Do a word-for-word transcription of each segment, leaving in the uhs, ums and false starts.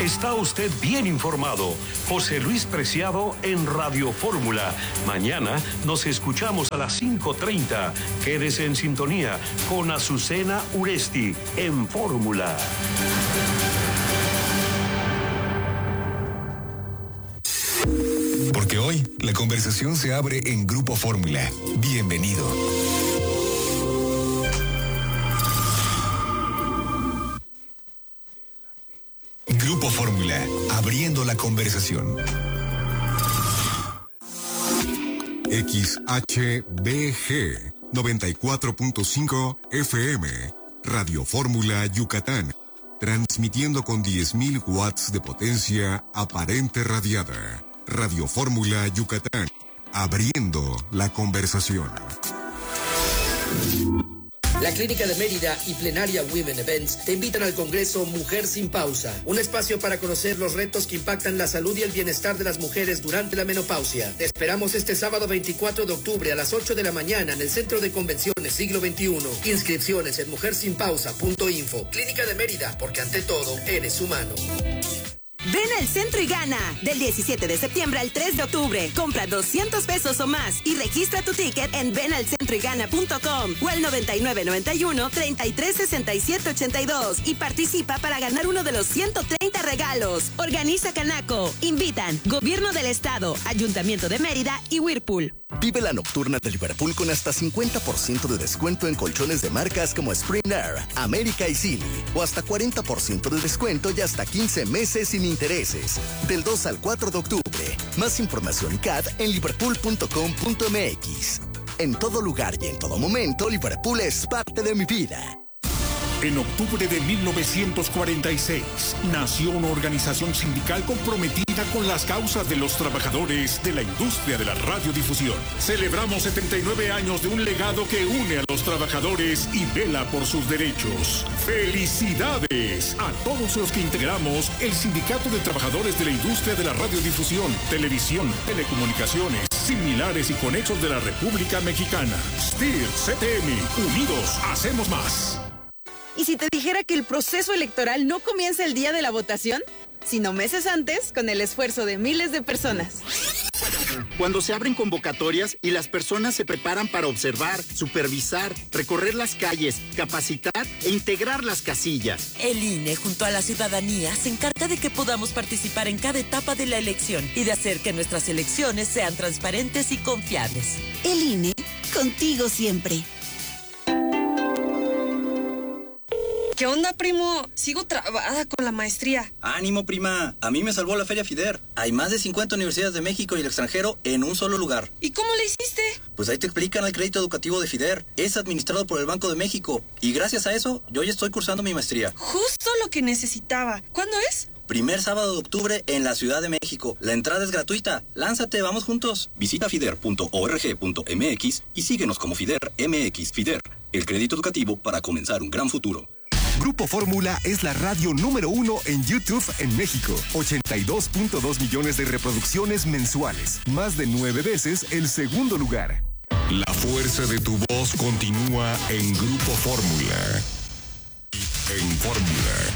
Está usted bien informado. José Luis Preciado en Radio Fórmula. Mañana nos escuchamos a las cinco treinta. Quédese en sintonía con Azucena Uresti en Fórmula. Porque hoy la conversación se abre en Grupo Fórmula. Bienvenido. Grupo Fórmula, abriendo la conversación. X H B G noventa y cuatro punto cinco F M, Radio Fórmula Yucatán, transmitiendo con diez mil watts de potencia aparente radiada. Radio Fórmula Yucatán, abriendo la conversación. La Clínica de Mérida y Plenaria Women Events te invitan al Congreso Mujer Sin Pausa, un espacio para conocer los retos que impactan la salud y el bienestar de las mujeres durante la menopausia. Te esperamos este sábado veinticuatro de octubre a las ocho de la mañana en el Centro de Convenciones Siglo veintiuno. Inscripciones en mujer sin pausa punto info. Clínica de Mérida, porque ante todo eres humano. Ven al centro y gana. Del diecisiete de septiembre al tres de octubre. Compra doscientos pesos o más y registra tu ticket en ven al centro y gana punto com o al noventa y nueve noventa y uno treinta y tres sesenta y siete ochenta y dos y participa para ganar uno de los ciento treinta regalos. Organiza Canaco. Invitan Gobierno del Estado, Ayuntamiento de Mérida y Whirlpool. Vive la nocturna de Liverpool con hasta cincuenta por ciento de descuento en colchones de marcas como Spring Air, América y Silly, o hasta cuarenta por ciento de descuento y hasta quince meses sin intereses. Del dos al cuatro de octubre. Más información y C A D en liverpool punto com punto m x. En todo lugar y en todo momento, Liverpool es parte de mi vida. En octubre de mil novecientos cuarenta y seis, nació una organización sindical comprometida con las causas de los trabajadores de la industria de la radiodifusión. Celebramos setenta y nueve años de un legado que une a los trabajadores y vela por sus derechos. ¡Felicidades a todos los que integramos el Sindicato de Trabajadores de la Industria de la Radiodifusión, Televisión, Telecomunicaciones, similares y conexos de la República Mexicana! S T I R, C T M, unidos, hacemos más. ¿Y si te dijera que el proceso electoral no comienza el día de la votación, sino meses antes, con el esfuerzo de miles de personas? Cuando se abren convocatorias y las personas se preparan para observar, supervisar, recorrer las calles, capacitar e integrar las casillas. El I N E, junto a la ciudadanía, se encarga de que podamos participar en cada etapa de la elección y de hacer que nuestras elecciones sean transparentes y confiables. El I N E, contigo siempre. ¿Qué onda, primo? Sigo trabada con la maestría. Ánimo, prima. A mí me salvó la Feria FIDER. Hay más de cincuenta universidades de México y el extranjero en un solo lugar. ¿Y cómo le hiciste? Pues ahí te explican el crédito educativo de FIDER. Es administrado por el Banco de México. Y gracias a eso, yo ya estoy cursando mi maestría. Justo lo que necesitaba. ¿Cuándo es? Primer sábado de octubre en la Ciudad de México. La entrada es gratuita. Lánzate, vamos juntos. Visita fider punto org punto m x y síguenos como FIDER M X. FIDER, el crédito educativo para comenzar un gran futuro. Grupo Fórmula es la radio número uno en YouTube en México. ochenta y dos punto dos millones de reproducciones mensuales. Más de nueve veces el segundo lugar. La fuerza de tu voz continúa en Grupo Fórmula. En Fórmula.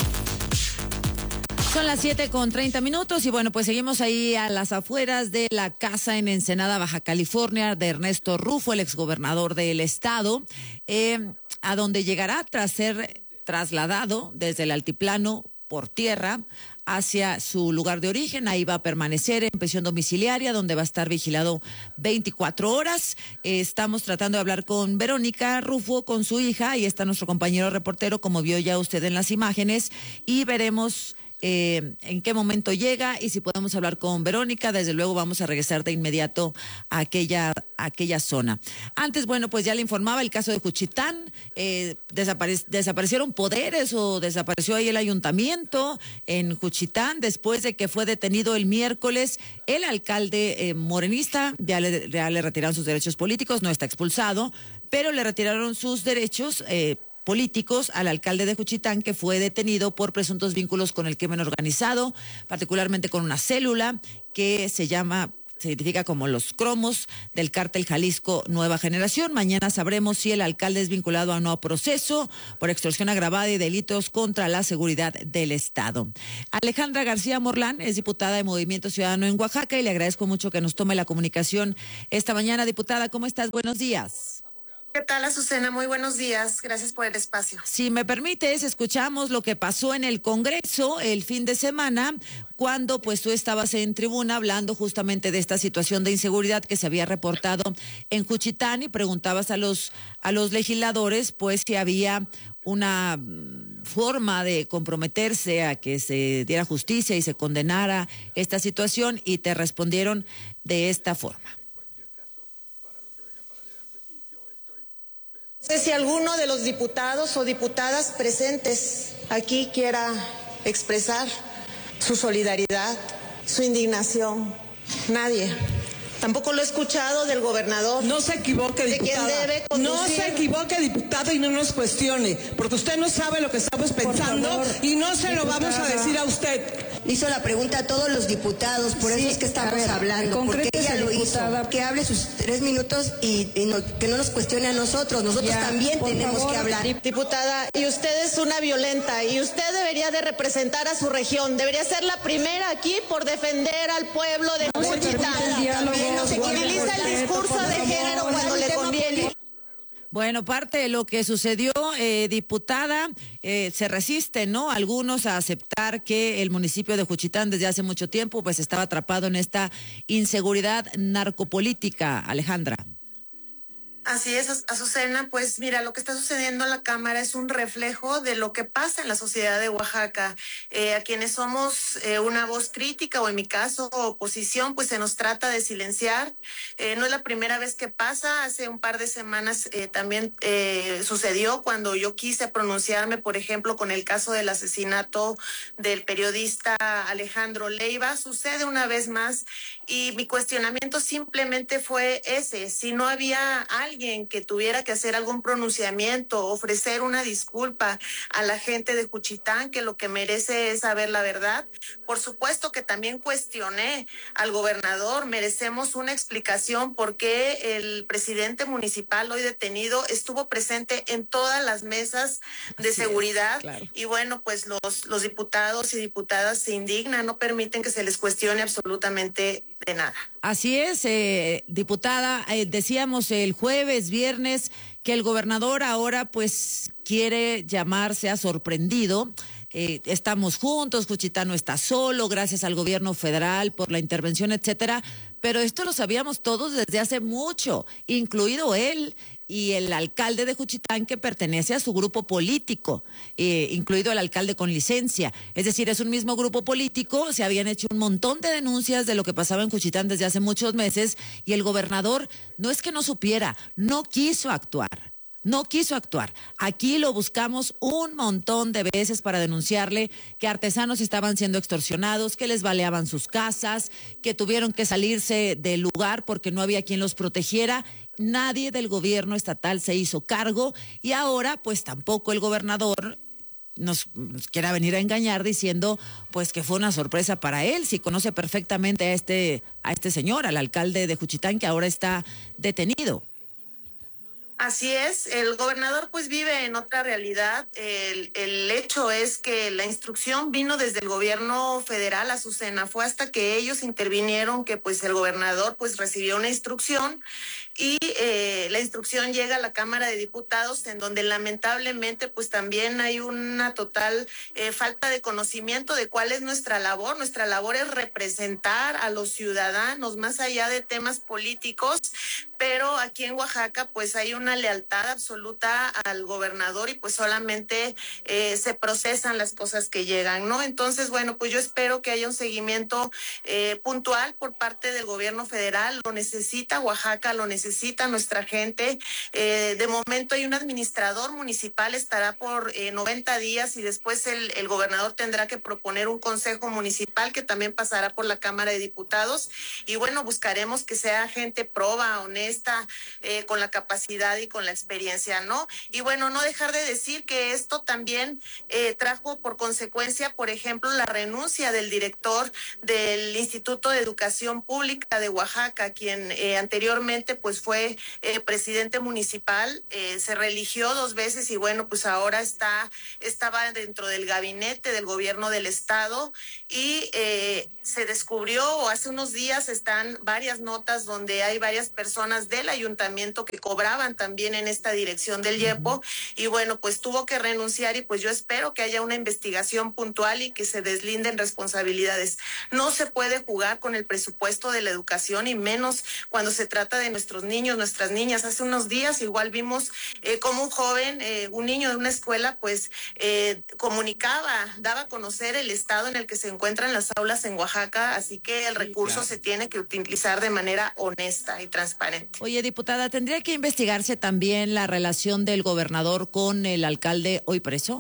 Son las siete con treinta minutos y bueno, pues seguimos ahí a las afueras de la casa en Ensenada, Baja California, de Ernesto Rufo, el exgobernador del estado, eh, a donde llegará tras ser trasladado desde el altiplano por tierra hacia su lugar de origen. Ahí va a permanecer en prisión domiciliaria, donde va a estar vigilado veinticuatro horas. Eh, estamos tratando de hablar con Verónica Rufo, con su hija, y está nuestro compañero reportero, como vio ya usted en las imágenes, y veremos Eh, en qué momento llega y si podemos hablar con Verónica. Desde luego vamos a regresar de inmediato a aquella, a aquella zona. Antes, bueno, pues ya le informaba el caso de Juchitán. Eh, desapare- desaparecieron poderes o desapareció ahí el ayuntamiento en Juchitán después de que fue detenido el miércoles el alcalde eh, morenista. Ya le, ya le retiraron sus derechos políticos, no está expulsado, pero le retiraron sus derechos eh, políticos al alcalde de Juchitán, que fue detenido por presuntos vínculos con el crimen organizado, particularmente con una célula que se llama se identifica como los cromos del cártel Jalisco Nueva Generación. Mañana sabremos si el alcalde es vinculado a un nuevo proceso por extorsión agravada y delitos contra la seguridad del Estado. Alejandra García Morlán es diputada de Movimiento Ciudadano en Oaxaca y le agradezco mucho que nos tome la comunicación esta mañana. Diputada, ¿cómo estás? Buenos días. ¿Qué tal, Azucena? Muy buenos días. Gracias por el espacio. Si me permites, escuchamos lo que pasó en el Congreso el fin de semana, cuando pues tú estabas en tribuna hablando justamente de esta situación de inseguridad que se había reportado en Juchitán y preguntabas a los a los legisladores pues si había una forma de comprometerse a que se diera justicia y se condenara esta situación, y te respondieron de esta forma. No sé si alguno de los diputados o diputadas presentes aquí quiera expresar su solidaridad, su indignación. Nadie. Tampoco lo he escuchado del gobernador. No se equivoque, diputada. De quien debe no conducir. se equivoque, diputada, y no nos cuestione, porque usted no sabe lo que estamos pensando favor, y no se diputada. Lo vamos a decir a usted. Hizo la pregunta a todos los diputados, por sí, eso es que estamos ver, hablando, porque ella lo diputada. hizo. Que hable sus tres minutos y, y no, que no nos cuestione a nosotros. Nosotros ya, también tenemos favor. que hablar. Diputada, y usted es una violenta, y usted debería de representar a su región. Debería ser la primera aquí por defender al pueblo de Juchitán. No se utiliza el discurso de género cuando le conviene. Bueno, parte de lo que sucedió, eh, diputada, eh, se resisten, ¿no? Algunos a aceptar que el municipio de Juchitán desde hace mucho tiempo pues estaba atrapado en esta inseguridad narcopolítica, Alejandra. Así es, Azucena, pues mira, lo que está sucediendo en la Cámara es un reflejo de lo que pasa en la sociedad de Oaxaca. Eh, a quienes somos eh, una voz crítica, o en mi caso oposición, pues se nos trata de silenciar. Eh, no es la primera vez que pasa. Hace un par de semanas eh, también eh, sucedió cuando yo quise pronunciarme, por ejemplo, con el caso del asesinato del periodista Alejandro Leiva. Sucede una vez más, y mi cuestionamiento simplemente fue ese: si no había alguien que tuviera que hacer algún pronunciamiento, ofrecer una disculpa a la gente de Juchitán, que lo que merece es saber la verdad. Por supuesto que también cuestioné al gobernador. Merecemos una explicación por qué el presidente municipal hoy detenido estuvo presente en todas las mesas de Así seguridad. Es, claro. Y bueno, pues los, los diputados y diputadas se indignan, no permiten que se les cuestione absolutamente de nada. Así es, eh, diputada, eh, decíamos el jueves, viernes, que el gobernador ahora pues quiere llamarse a sorprendido. Eh, estamos juntos, Juchitán no está solo, gracias al gobierno federal por la intervención, etcétera. Pero esto lo sabíamos todos desde hace mucho, incluido él y el alcalde de Juchitán, que pertenece a su grupo político, eh, incluido el alcalde con licencia. Es decir, es un mismo grupo político. Se habían hecho un montón de denuncias de lo que pasaba en Juchitán desde hace muchos meses, y el gobernador no es que no supiera, no quiso actuar. No quiso actuar. Aquí lo buscamos un montón de veces para denunciarle que artesanos estaban siendo extorsionados, que les baleaban sus casas, que tuvieron que salirse del lugar porque no había quien los protegiera. Nadie del gobierno estatal se hizo cargo, y ahora pues tampoco el gobernador nos, nos quiera venir a engañar diciendo pues que fue una sorpresa para él, si conoce perfectamente a este, a este señor, al alcalde de Juchitán, que ahora está detenido. Así es, el gobernador pues vive en otra realidad. El, el hecho es que la instrucción vino desde el gobierno federal, Azucena. Fue hasta que ellos intervinieron que pues el gobernador pues recibió una instrucción, y eh, la instrucción llega a la Cámara de Diputados, en donde lamentablemente pues también hay una total eh, falta de conocimiento de cuál es nuestra labor. Nuestra labor es representar a los ciudadanos más allá de temas políticos, pero aquí en Oaxaca pues hay una lealtad absoluta al gobernador, y pues solamente eh, se procesan las cosas que llegan, ¿no? Entonces, bueno, pues yo espero que haya un seguimiento eh, puntual por parte del gobierno federal. Lo necesita Oaxaca, lo necesita nuestra gente. Eh, de momento hay un administrador municipal, estará por eh, noventa días, y después el, el gobernador tendrá que proponer un consejo municipal que también pasará por la Cámara de Diputados. Y bueno, buscaremos que sea gente proba, honesta, honesta, eh, con la capacidad y con la experiencia, ¿no? Y bueno, no dejar de decir que esto también eh, trajo por consecuencia, por ejemplo, la renuncia del director del Instituto de Educación Pública de Oaxaca, quien eh, anteriormente pues fue eh, presidente municipal, eh, se reeligió dos veces y bueno, pues ahora está, estaba dentro del gabinete del gobierno del estado y eh, se descubrió, o hace unos días están varias notas donde hay varias personas del ayuntamiento que cobraban también en esta dirección del IEPO, y bueno, pues tuvo que renunciar y pues yo espero que haya una investigación puntual y que se deslinden responsabilidades. No se puede jugar con el presupuesto de la educación y menos cuando se trata de nuestros niños, nuestras niñas. Hace unos días igual vimos eh, como un joven, eh, un niño de una escuela, pues eh, comunicaba, daba a conocer el estado en el que se encuentran las aulas en Oaxaca, así que el recurso sí, claro, se tiene que utilizar de manera honesta y transparente. Oye, diputada, ¿tendría que investigarse también la relación del gobernador con el alcalde hoy preso?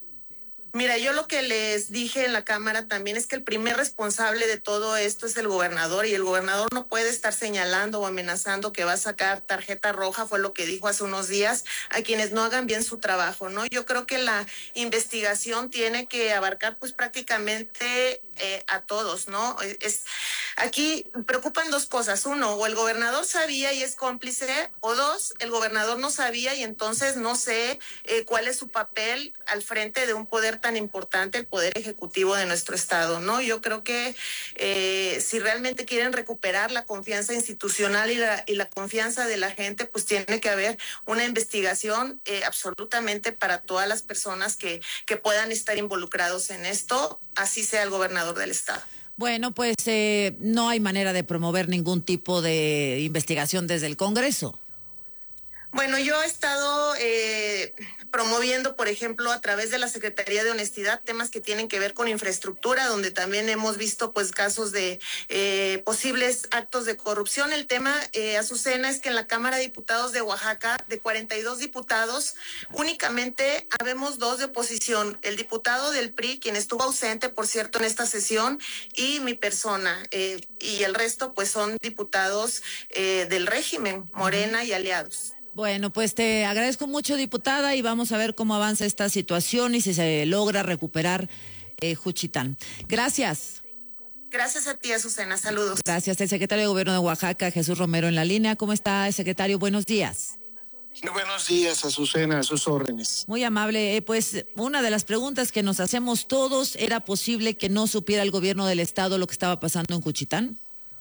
Mira, yo lo que les dije en la Cámara también es que el primer responsable de todo esto es el gobernador, y el gobernador no puede estar señalando o amenazando que va a sacar tarjeta roja, fue lo que dijo hace unos días, a quienes no hagan bien su trabajo, ¿no? Yo creo que la investigación tiene que abarcar pues prácticamente eh, a todos, ¿no? Es, aquí preocupan dos cosas: uno, o el gobernador sabía y es cómplice, o dos, el gobernador no sabía y entonces no sé eh, cuál es su papel al frente de un poder tan importante, el poder ejecutivo de nuestro estado, ¿no? Yo creo que eh, si realmente quieren recuperar la confianza institucional y la, y la confianza de la gente, pues tiene que haber una investigación eh, absolutamente para todas las personas que, que puedan estar involucrados en esto, así sea el gobernador del estado. Bueno, pues eh, no hay manera de promover ningún tipo de investigación desde el Congreso. Bueno, yo he estado eh, promoviendo, por ejemplo, a través de la Secretaría de Honestidad, temas que tienen que ver con infraestructura, donde también hemos visto pues casos de eh, posibles actos de corrupción. El tema, eh, Azucena, es que en la Cámara de Diputados de Oaxaca, de cuarenta y dos diputados, únicamente habemos dos de oposición: el diputado del P R I, quien estuvo ausente, por cierto, en esta sesión, y mi persona, eh, y el resto pues son diputados eh, del régimen, Morena y aliados. Bueno, pues te agradezco mucho, diputada, y vamos a ver cómo avanza esta situación y si se logra recuperar eh, Juchitán. Gracias. Gracias a ti, Azucena. Saludos. Gracias. El secretario de Gobierno de Oaxaca, Jesús Romero, en la línea. ¿Cómo está, secretario? Buenos días. Muy buenos días, Azucena, a sus órdenes. Muy amable. Eh, pues una de las preguntas que nos hacemos todos: ¿era posible que no supiera el gobierno del estado lo que estaba pasando en Juchitán?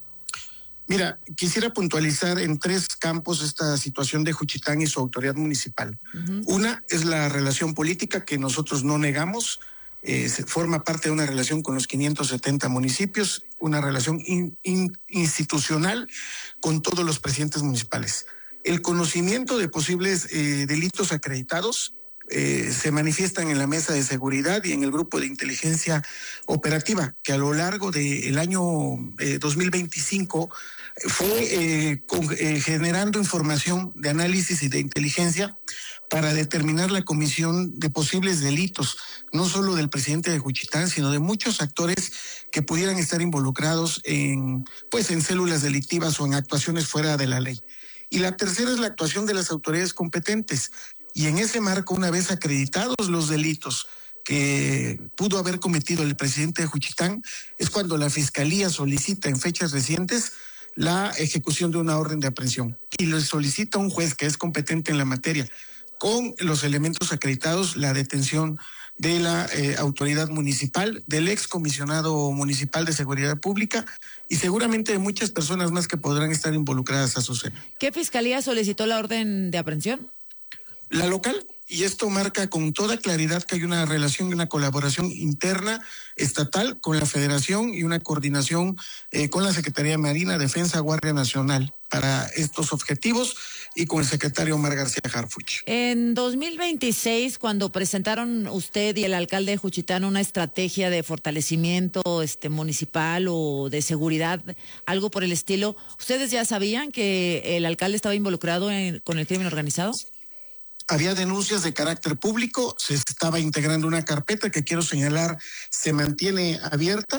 Mira, quisiera puntualizar en tres campos esta situación de Juchitán y su autoridad municipal. Uh-huh. Una es la relación política, que nosotros no negamos, eh, se forma parte de una relación con los quinientos setenta municipios, una relación in, in, institucional con todos los presidentes municipales. El conocimiento de posibles eh, delitos acreditados eh, se manifiestan en la mesa de seguridad y en el grupo de inteligencia operativa, que a lo largo del año eh, dos mil veinticinco fue eh, con, eh, generando información de análisis y de inteligencia para determinar la comisión de posibles delitos, no solo del presidente de Juchitán, sino de muchos actores que pudieran estar involucrados en, pues, en células delictivas o en actuaciones fuera de la ley. Y la tercera es la actuación de las autoridades competentes. Y en ese marco, una vez acreditados los delitos que pudo haber cometido el presidente de Juchitán, es cuando la Fiscalía solicita en fechas recientes la ejecución de una orden de aprehensión y le solicita a un juez que es competente en la materia, con los elementos acreditados, la detención de la eh, autoridad municipal, del excomisionado municipal de Seguridad Pública y seguramente de muchas personas más que podrán estar involucradas a su seno. ¿Qué fiscalía solicitó la orden de aprehensión? La local. Y esto marca con toda claridad que hay una relación y una colaboración interna estatal con la Federación y una coordinación eh, con la Secretaría de Marina, Defensa, Guardia Nacional para estos objetivos, y con el secretario Omar García Harfuch. En dos mil veintiséis, cuando presentaron usted y el alcalde de Juchitán una estrategia de fortalecimiento este, municipal o de seguridad, algo por el estilo, ¿ustedes ya sabían que el alcalde estaba involucrado en, con el crimen organizado? Había denuncias de carácter público, se estaba integrando una carpeta que quiero señalar se mantiene abierta,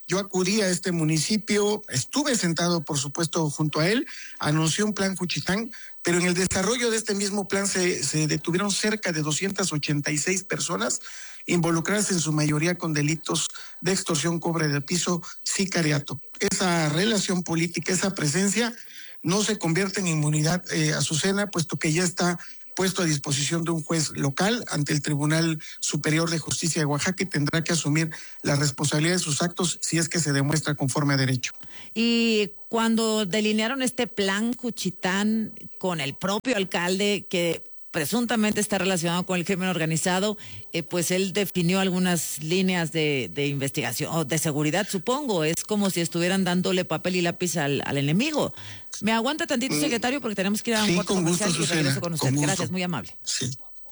Yo acudí a este municipio, estuve sentado, por supuesto, junto a él, anunció un plan Juchitán, pero en el desarrollo de este mismo plan se, se detuvieron cerca de doscientas ochenta y seis personas involucradas en su mayoría con delitos de extorsión, cobro de piso, sicariato. Esa relación política, esa presencia, no se convierte en inmunidad, eh, Azucena, puesto que ya está puesto a disposición de un juez local ante el Tribunal Superior de Justicia de Oaxaca y tendrá que asumir la responsabilidad de sus actos si es que se demuestra conforme a derecho. Y cuando delinearon este plan Juchitán con el propio alcalde que presuntamente está relacionado con el crimen organizado, eh, pues él definió algunas líneas de, de investigación o de seguridad, supongo. Es como si estuvieran dándole papel y lápiz al, al enemigo. Me aguanta tantito, mm. secretario, porque tenemos que ir a un sí, cuarto comercial gusto, y regreso con usted. Con Gracias, gusto. muy amable. Sí.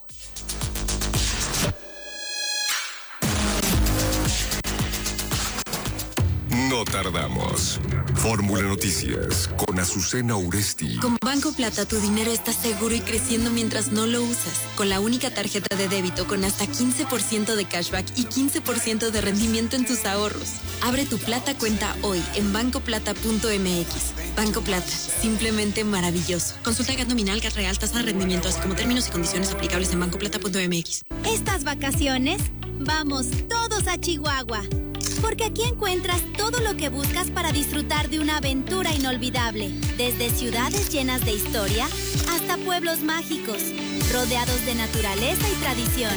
No tardamos. Fórmula Noticias con Azucena Uresti. Con Banco Plata tu dinero está seguro y creciendo mientras no lo usas. Con la única tarjeta de débito con hasta quince por ciento de cashback y quince por ciento de rendimiento en tus ahorros. Abre tu Plata cuenta hoy en banco plata punto m x. Banco Plata, simplemente maravilloso. Consulta G A T nominal, G A T real, tasa de rendimiento, así como términos y condiciones aplicables en banco plata punto m x. Estas vacaciones, vamos todos a Chihuahua. Porque aquí encuentras todo lo que buscas para disfrutar de una aventura inolvidable. Desde ciudades llenas de historia hasta pueblos mágicos, rodeados de naturaleza y tradición.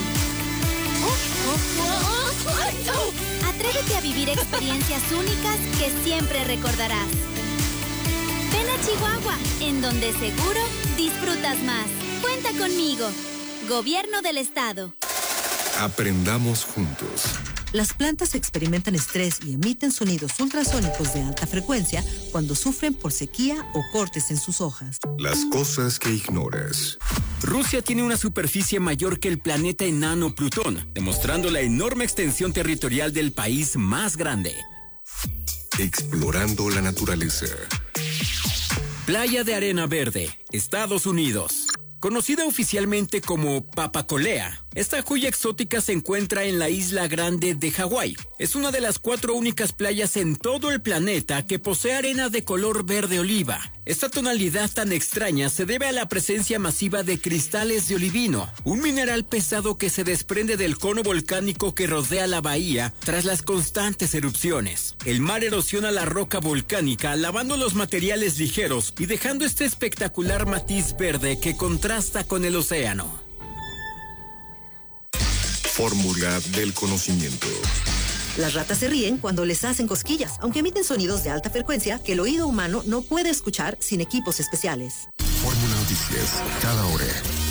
Atrévete a vivir experiencias únicas que siempre recordarás. Ven a Chihuahua, en donde seguro disfrutas más. Cuenta conmigo. Gobierno del Estado. Aprendamos juntos. Las plantas experimentan estrés y emiten sonidos ultrasónicos de alta frecuencia cuando sufren por sequía o cortes en sus hojas. Las cosas que ignoras. Rusia tiene una superficie mayor que el planeta enano Plutón, demostrando la enorme extensión territorial del país más grande. Explorando la naturaleza. Playa de Arena Verde, Estados Unidos. Conocida oficialmente como Papacolea, esta joya exótica se encuentra en la isla Grande de Hawái. Es una de las cuatro únicas playas en todo el planeta que posee arena de color verde oliva. Esta tonalidad tan extraña se debe a la presencia masiva de cristales de olivino, un mineral pesado que se desprende del cono volcánico que rodea la bahía tras las constantes erupciones. El mar erosiona la roca volcánica, lavando los materiales ligeros y dejando este espectacular matiz verde que contrasta con el océano. Fórmula del conocimiento. Las ratas se ríen cuando les hacen cosquillas, aunque emiten sonidos de alta frecuencia que el oído humano no puede escuchar sin equipos especiales. Fórmula Noticias, cada hora.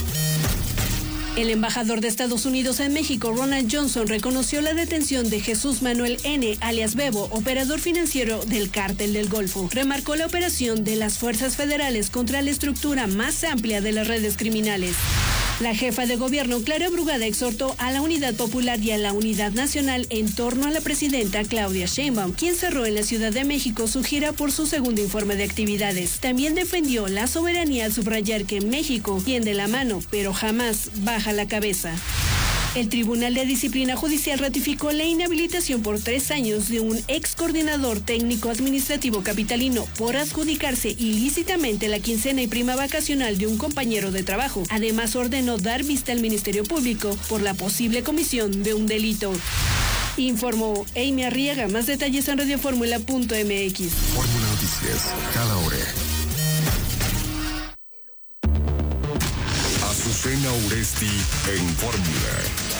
El embajador de Estados Unidos en México, Ronald Johnson, reconoció la detención de Jesús Manuel N., alias Bebo, operador financiero del Cártel del Golfo. Remarcó la operación de las fuerzas federales contra la estructura más amplia de las redes criminales. La jefa de gobierno, Clara Brugada, exhortó a la unidad popular y a la unidad nacional en torno a la presidenta Claudia Sheinbaum, quien cerró en la Ciudad de México su gira por su segundo informe de actividades. También defendió la soberanía al subrayar que México tiende la mano, pero jamás baja la cabeza. El Tribunal de Disciplina Judicial ratificó la inhabilitación por tres años de un ex coordinador técnico administrativo capitalino por adjudicarse ilícitamente la quincena y prima vacacional de un compañero de trabajo. Además, ordenó dar vista al Ministerio Público por la posible comisión de un delito. Informó Amy Arriaga. Más detalles en radioformula punto m x. Fórmula Noticias, cada hora. Azucena Uresti en Fórmula.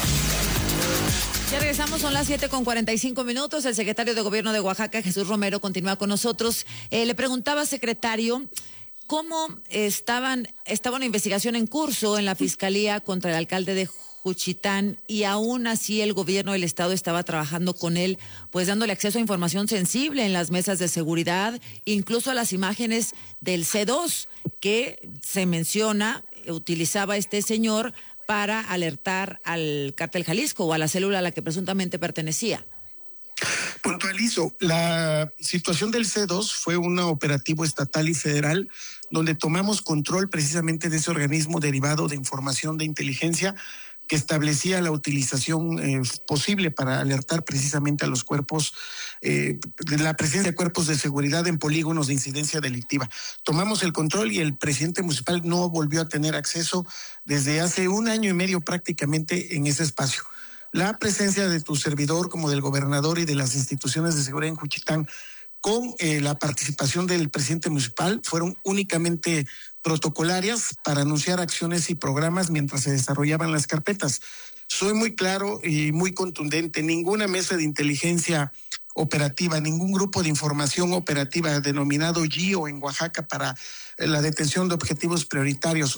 Ya regresamos, son las siete con cuarenta y cinco minutos. El secretario de Gobierno de Oaxaca, Jesús Romero, continúa con nosotros. Eh, le preguntaba, secretario, ¿cómo estaban, estaba una investigación en curso en la Fiscalía contra el alcalde de Juchitán y aún así el gobierno del estado estaba trabajando con él, pues dándole acceso a información sensible en las mesas de seguridad, incluso a las imágenes del C dos que se menciona utilizaba este señor para alertar al Cártel Jalisco o a la célula a la que presuntamente pertenecía? Puntualizo, la situación del C dos fue un operativo estatal y federal donde tomamos control precisamente de ese organismo derivado de información de inteligencia que establecía la utilización eh, posible para alertar precisamente a los cuerpos, eh, de la presencia de cuerpos de seguridad en polígonos de incidencia delictiva. Tomamos el control y el presidente municipal no volvió a tener acceso desde hace un año y medio prácticamente en ese espacio. La presencia de tu servidor como del gobernador y de las instituciones de seguridad en Juchitán con eh, la participación del presidente municipal fueron únicamente protocolarias para anunciar acciones y programas mientras se desarrollaban las carpetas. Soy muy claro y muy contundente, ninguna mesa de inteligencia operativa, ningún grupo de información operativa denominado G I O en Oaxaca para la detención de objetivos prioritarios